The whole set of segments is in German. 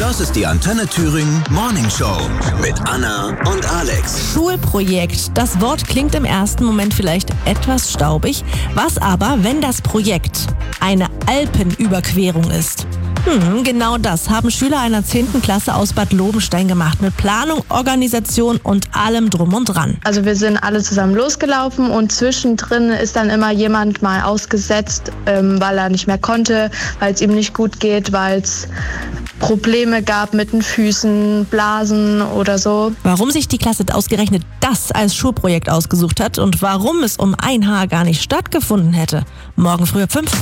Das ist die Antenne Thüringen Morning Show mit Anna und Alex. Schulprojekt. Das Wort klingt im ersten Moment vielleicht etwas staubig. Was aber, wenn das Projekt eine Alpenüberquerung ist? Genau das haben Schüler einer 10. Klasse aus Bad Lobenstein gemacht. Mit Planung, Organisation und allem drum und dran. Also wir sind alle zusammen losgelaufen und zwischendrin ist dann immer jemand mal ausgesetzt, weil er nicht mehr konnte, weil es ihm nicht gut geht, weil es Probleme gab mit den Füßen, Blasen oder so. Warum sich die Klasse ausgerechnet das als Schulprojekt ausgesucht hat und warum es um ein Haar gar nicht stattgefunden hätte. Morgen früh ab 5.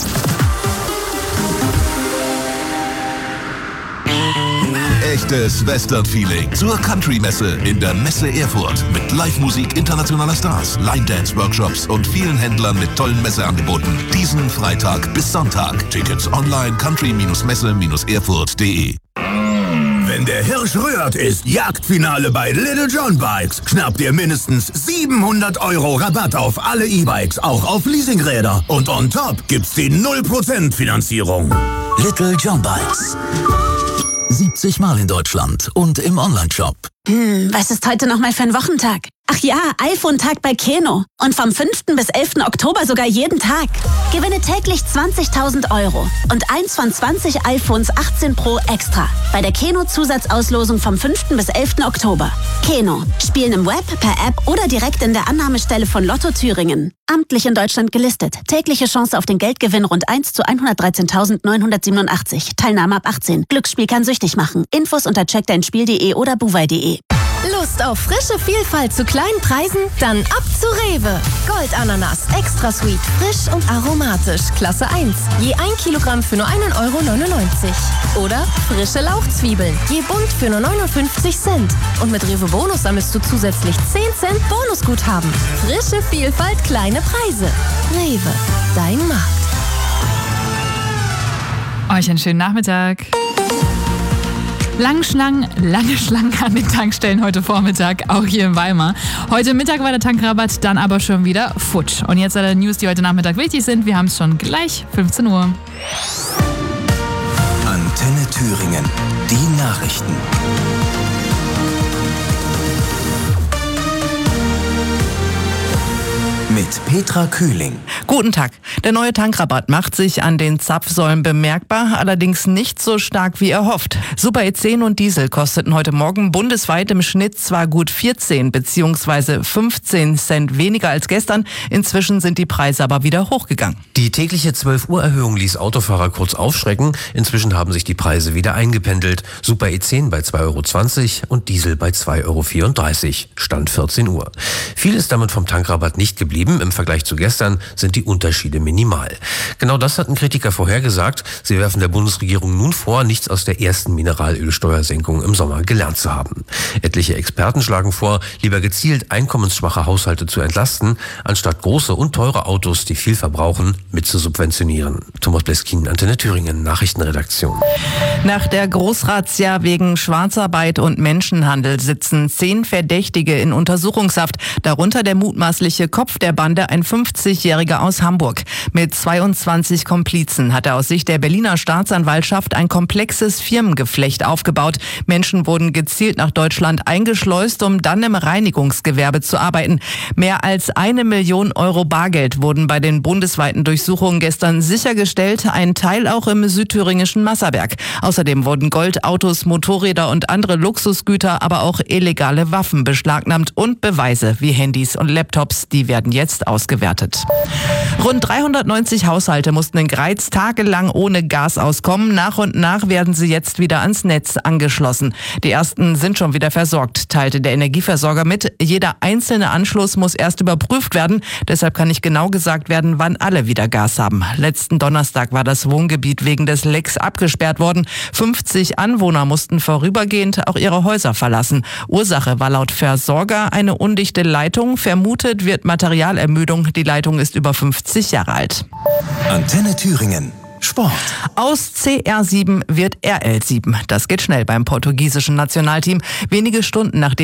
Echtes Western-Feeling zur Country-Messe in der Messe Erfurt. Mit Live-Musik internationaler Stars, Line-Dance-Workshops und vielen Händlern mit tollen Messeangeboten. Diesen Freitag bis Sonntag. Tickets online country-messe-erfurt.de. Wenn der Hirsch rührt, ist Jagdfinale bei Little John Bikes. Schnappt ihr mindestens 700 € Rabatt auf alle E-Bikes, auch auf Leasingräder. Und on top gibt's die 0% Finanzierung. Little John Bikes. 70 Mal in Deutschland und im Onlineshop. Was ist heute nochmal für ein Wochentag? Ach ja, iPhone-Tag bei Keno. Und vom 5. bis 11. Oktober sogar jeden Tag. Gewinne täglich 20.000 € und eins von 20 iPhones 18 Pro extra bei der Keno-Zusatzauslosung vom 5. bis 11. Oktober. Keno. Spielen im Web, per App oder direkt in der Annahmestelle von Lotto Thüringen. Amtlich in Deutschland gelistet. Tägliche Chance auf den Geldgewinn rund 1 zu 113.987. Teilnahme ab 18. Glücksspiel kann süchtig machen. Infos unter checkdeinspiel.de oder buwei.de. Lust auf frische Vielfalt zu kleinen Preisen? Dann ab zu Rewe. Goldananas, extra sweet, frisch und aromatisch, Klasse 1. Je 1 Kilogramm für nur 1,99 €. Oder frische Lauchzwiebeln, je bunt für nur 59 Cent. Und mit Rewe Bonus sammelst du zusätzlich 10 Cent Bonusguthaben. Frische Vielfalt, kleine Preise. Rewe, dein Markt. Euch einen schönen Nachmittag. Lange Schlangen an den Tankstellen heute Vormittag, auch hier in Weimar. Heute Mittag war der Tankrabatt, dann aber schon wieder futsch. Und jetzt alle News, die heute Nachmittag wichtig sind. Wir haben es schon gleich, 15 Uhr. Antenne Thüringen, die Nachrichten. Mit Petra Kühling. Guten Tag. Der neue Tankrabatt macht sich an den Zapfsäulen bemerkbar, allerdings nicht so stark wie erhofft. Super E10 und Diesel kosteten heute Morgen bundesweit im Schnitt zwar gut 14 bzw. 15 Cent weniger als gestern, inzwischen sind die Preise aber wieder hochgegangen. Die tägliche 12-Uhr-Erhöhung ließ Autofahrer kurz aufschrecken. Inzwischen haben sich die Preise wieder eingependelt. Super E10 bei 2,20 € und Diesel bei 2,34 €. Stand 14 Uhr. Viel ist damit vom Tankrabatt nicht geblieben. Im Vergleich zu gestern sind die Unterschiede minimal. Genau das hatten Kritiker vorhergesagt. Sie werfen der Bundesregierung nun vor, nichts aus der ersten Mineralölsteuersenkung im Sommer gelernt zu haben. Etliche Experten schlagen vor, lieber gezielt einkommensschwache Haushalte zu entlasten, anstatt große und teure Autos, die viel verbrauchen, mit zu subventionieren. Thomas Bleskin, Antenne Thüringen, Nachrichtenredaktion. Nach der Großrazzia wegen Schwarzarbeit und Menschenhandel sitzen 10 Verdächtige in Untersuchungshaft, darunter der mutmaßliche Kopf der Bande, ein 50-Jähriger aus Hamburg. Mit 22 Komplizen hat er aus Sicht der Berliner Staatsanwaltschaft ein komplexes Firmengeflecht aufgebaut. Menschen wurden gezielt nach Deutschland eingeschleust, um dann im Reinigungsgewerbe zu arbeiten. Mehr als 1 Million € Bargeld wurden bei den bundesweiten Durchsuchungen gestern sichergestellt, ein Teil auch im südthüringischen Masserberg. Außerdem wurden Gold, Autos, Motorräder und andere Luxusgüter, aber auch illegale Waffen beschlagnahmt und Beweise wie Handys und Laptops, die werden jetzt ausgewertet. Rund 390 Haushalte mussten in Greiz tagelang ohne Gas auskommen. Nach und nach werden sie jetzt wieder ans Netz angeschlossen. Die ersten sind schon wieder versorgt, teilte der Energieversorger mit. Jeder einzelne Anschluss muss erst überprüft werden. Deshalb kann nicht genau gesagt werden, wann alle wieder Gas haben. Letzten Donnerstag war das Wohngebiet wegen des Lecks abgesperrt worden. 50 Anwohner mussten vorübergehend auch ihre Häuser verlassen. Ursache war laut Versorger eine undichte Leitung. Vermutet wird Materialermüdung. Die Leitung ist über 50 Jahre alt. Antenne Thüringen. Sport. Aus CR7 wird RL7. Das geht schnell beim portugiesischen Nationalteam. Wenige Stunden nachdem